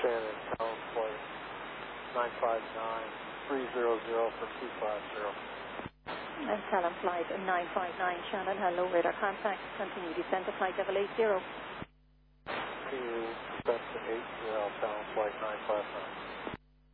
Shannon, Town Flight 959-300 for 250. And Talon Flight 959, Shannon, hello, radar contact. Continue descent to flight level 80. Continue descent to 80, Talon Flight 959.